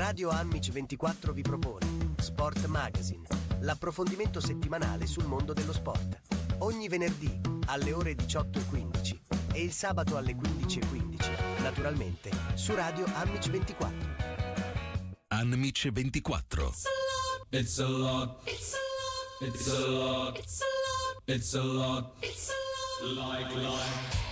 Radio Amici 24 vi propone Sport Magazine, l'approfondimento settimanale sul mondo dello sport. Ogni venerdì alle ore 18:15 e il sabato alle 15:15, naturalmente su Radio Amici 24. Amici 24. It's a lot. It's a lot. It's a lot. It's a lot. It's a lot. It's a lot. Like life.